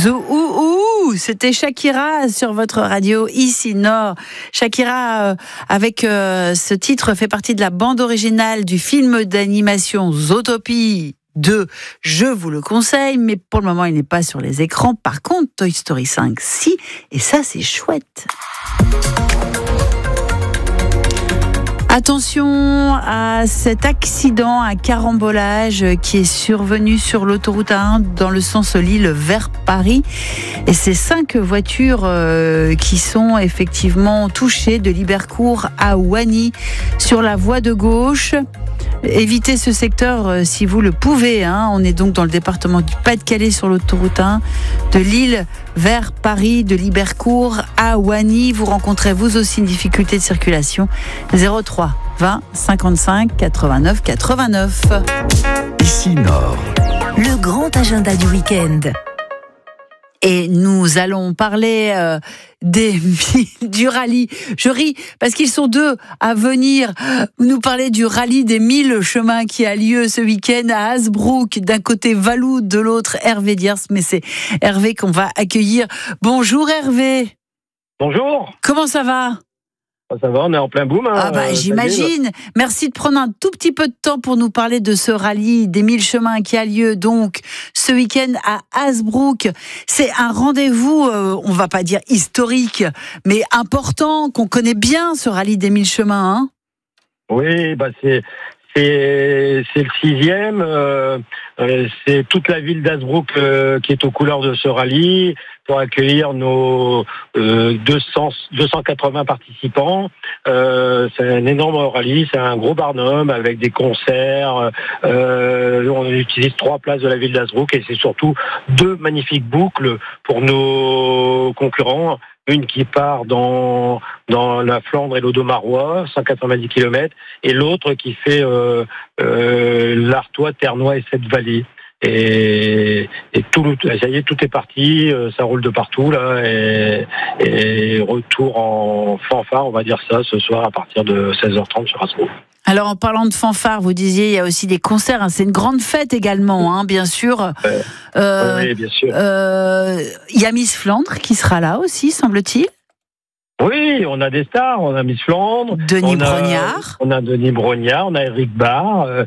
Zou, c'était Shakira sur votre radio ici Nord. Shakira avec ce titre fait partie de la bande originale du film d'animation Zootopie 2. Je vous le conseille, mais pour le moment il n'est pas sur les écrans. Par contre, Toy Story 5, si, et ça c'est chouette. Attention à cet accident, un carambolage qui est survenu sur l'autoroute A1 dans le sens Lille vers Paris. Et c'est 5 voitures qui sont effectivement touchées de Libercourt à Ouani sur la voie de gauche. Évitez ce secteur si vous le pouvez. On est donc dans le département du Pas-de-Calais sur l'autoroute 1 de Lille vers Paris, de Libercourt à Ouani. Vous rencontrez vous aussi une difficulté de circulation. 03 20 55 89 89. Ici Nord. Le grand agenda du week-end. Et nous allons parler du rallye. Je ris parce qu'ils sont 2 à venir nous parler du rallye des 1000 chemins qui a lieu ce week-end à Hasbrook. D'un côté Valou, de l'autre Hervé Diers. Mais c'est Hervé qu'on va accueillir. Bonjour Hervé. Bonjour. Comment ça va ? Ça va, on est en plein boom. J'imagine. Merci de prendre un tout petit peu de temps pour nous parler de ce rallye des 1000 chemins qui a lieu donc ce week-end à Hasbrook. C'est un rendez-vous, on va pas dire historique, mais important, qu'on connaît bien ce rallye des 1000 chemins. Oui, c'est le 6e. C'est toute la ville d'Hasbrook qui est aux couleurs de ce rallye pour accueillir nos 280 participants. C'est un énorme rallye, c'est un gros barnum avec des concerts. On utilise 3 places de la ville d'Hasbrook et c'est surtout 2 magnifiques boucles pour nos concurrents. Une qui part dans la Flandre et l'Audomarois, 190 km, et l'autre qui fait l'Artois, Ternois et Cette-Vallée. Et ça y est, tout est parti, ça roule de partout là, et retour en fanfare, on va dire ça, ce soir à partir de 16h30 sur Hasbrook. Alors en parlant de fanfare, vous disiez il y a aussi des concerts, c'est une grande fête également, bien sûr. Oui, bien sûr. Il y a Miss Flandre qui sera là aussi, semble-t-il. Oui, on a des stars, on a Miss Flandre, Denis Brognard. On a Denis Brognard, on a Eric Barr,